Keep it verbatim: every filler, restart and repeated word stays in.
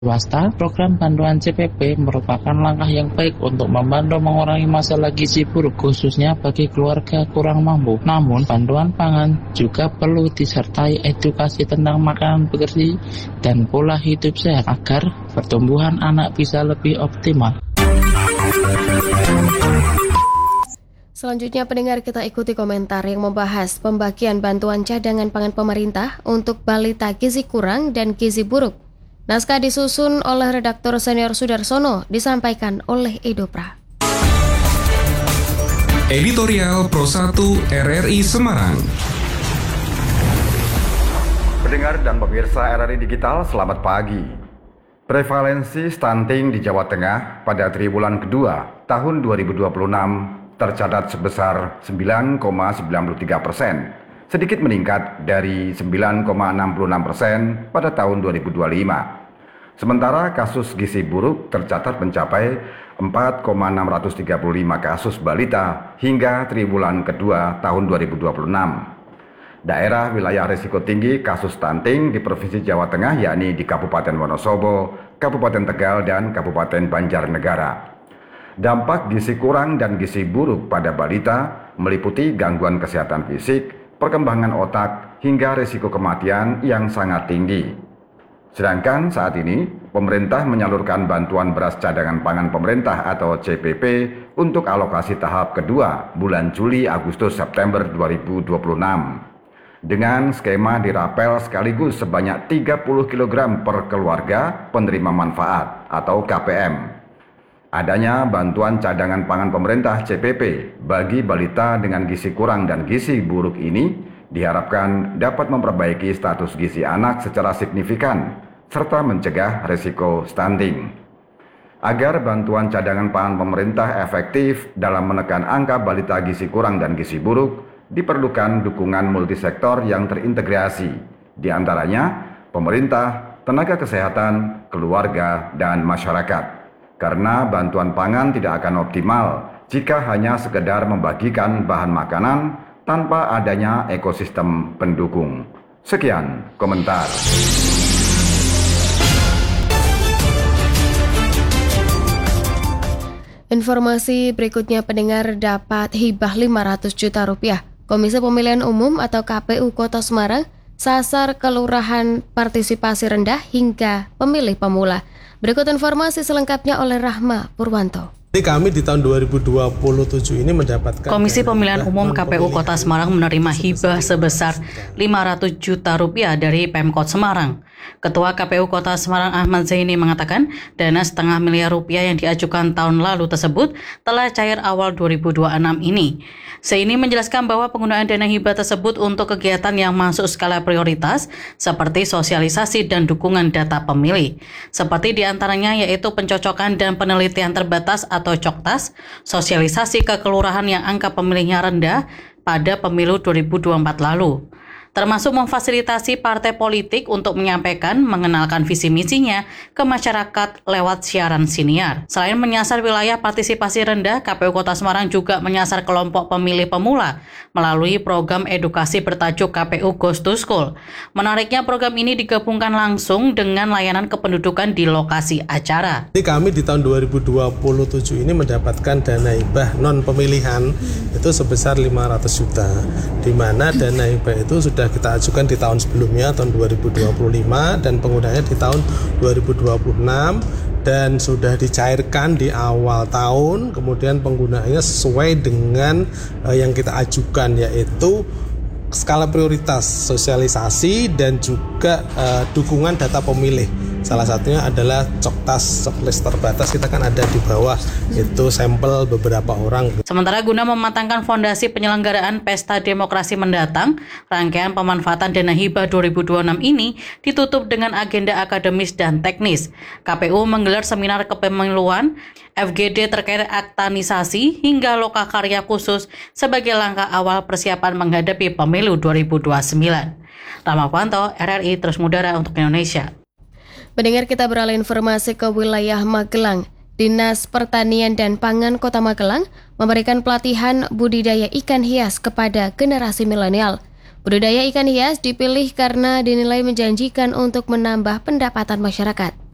Swasta, program bantuan C P P merupakan langkah yang baik untuk membantu mengurangi masalah gizi buruk khususnya bagi keluarga kurang mampu. Namun, bantuan pangan juga perlu disertai edukasi tentang makanan bersih dan pola hidup sehat agar pertumbuhan anak bisa lebih optimal. Selanjutnya pendengar, kita ikuti komentar yang membahas pembagian bantuan cadangan pangan pemerintah untuk balita gizi kurang dan gizi buruk. Naskah disusun oleh redaktur senior Sudarsono, disampaikan oleh Edopra. Editorial Pro satu R R I Semarang. Pendengar dan pemirsa R R I Digital, selamat pagi. Prevalensi stunting di Jawa Tengah pada triwulan kedua tahun dua ribu dua puluh enam tercatat sebesar sembilan koma sembilan puluh tiga persen, sedikit meningkat dari sembilan koma enam puluh enam persen pada tahun dua ribu dua puluh lima. Sementara kasus gizi buruk tercatat mencapai empat koma enam tiga lima kasus balita hingga triwulan kedua tahun dua ribu dua puluh enam. Daerah wilayah risiko tinggi kasus stunting di Provinsi Jawa Tengah yakni di Kabupaten Wonosobo, Kabupaten Tegal, dan Kabupaten Banjarnegara. Dampak gizi kurang dan gizi buruk pada balita meliputi gangguan kesehatan fisik, perkembangan otak, hingga risiko kematian yang sangat tinggi. Sedangkan saat ini, pemerintah menyalurkan bantuan beras cadangan pangan pemerintah atau C P P untuk alokasi tahap kedua bulan Juli, Agustus, September dua ribu dua puluh enam. Dengan skema dirapel sekaligus sebanyak tiga puluh kilogram per keluarga penerima manfaat atau K P M. Adanya bantuan cadangan pangan pemerintah C P P bagi balita dengan gizi kurang dan gizi buruk ini diharapkan dapat memperbaiki status gizi anak secara signifikan serta mencegah risiko stunting. Agar bantuan cadangan pangan pemerintah efektif dalam menekan angka balita gizi kurang dan gizi buruk, diperlukan dukungan multisektor yang terintegrasi, di antaranya pemerintah, tenaga kesehatan, keluarga, dan masyarakat. Karena bantuan pangan tidak akan optimal jika hanya sekedar membagikan bahan makanan tanpa adanya ekosistem pendukung. Sekian komentar. Informasi berikutnya pendengar dapat hibah lima ratus juta rupiah. Komisi Pemilihan Umum atau K P U Kota Semarang sasar kelurahan partisipasi rendah hingga pemilih pemula. Berikut informasi selengkapnya oleh Rahma Purwanto. Jadi kami di tahun dua ribu dua puluh tujuh ini mendapatkan Komisi Pemilihan Umum K P U Kota Semarang menerima hibah sebesar lima ratus juta rupiah dari Pemkot Semarang. Ketua K P U Kota Semarang Ahmad Zaini mengatakan dana setengah miliar rupiah yang diajukan tahun lalu tersebut telah cair awal dua ribu dua puluh enam ini. Zaini menjelaskan bahwa penggunaan dana hibah tersebut untuk kegiatan yang masuk skala prioritas seperti sosialisasi dan dukungan data pemilih. Seperti diantaranya yaitu pencocokan dan penelitian terbatas atau Coktas, sosialisasi ke kelurahan yang angka pemilihnya rendah pada pemilu dua ribu dua puluh empat lalu, termasuk memfasilitasi partai politik untuk menyampaikan, mengenalkan visi misinya ke masyarakat lewat siaran siniar. Selain menyasar wilayah partisipasi rendah, K P U Kota Semarang juga menyasar kelompok pemilih pemula melalui program edukasi bertajuk K P U Goes to School. Menariknya program ini digabungkan langsung dengan layanan kependudukan di lokasi acara. Jadi kami di tahun dua ribu dua puluh tujuh ini mendapatkan dana hibah non pemilihan itu sebesar lima ratus juta, di mana dana hibah itu sudah kita ajukan di tahun sebelumnya, tahun dua ribu dua puluh lima, dan penggunaannya di tahun dua ribu dua puluh enam, dan sudah dicairkan di awal tahun. Kemudian penggunaannya sesuai dengan uh, yang kita ajukan, yaitu skala prioritas, sosialisasi, dan juga uh, dukungan data pemilih. Salah satunya adalah Coktas, checklist terbatas. Kita kan ada di bawah itu sampel beberapa orang. Sementara guna mematangkan fondasi penyelenggaraan Pesta Demokrasi mendatang, rangkaian pemanfaatan dana hibah dua ribu dua puluh enam ini ditutup dengan agenda akademis dan teknis. K P U menggelar seminar kepemiluan, F G D terkait aktanisasi, hingga lokakarya khusus sebagai langkah awal persiapan menghadapi pemilu dua ribu dua puluh sembilan. Rahma Purwanto, R R I Terus Mudara untuk Indonesia. Pendengar, kita beralih informasi ke wilayah Magelang. Dinas Pertanian dan Pangan Kota Magelang memberikan pelatihan budidaya ikan hias kepada generasi milenial. Budidaya ikan hias dipilih karena dinilai menjanjikan untuk menambah pendapatan masyarakat.